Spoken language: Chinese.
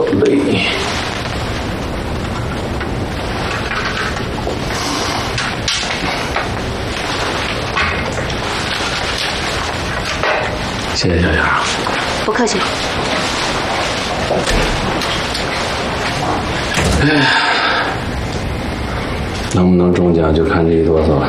累。谢谢小杨。 不客气。 能不能中奖就看这一哆嗦了。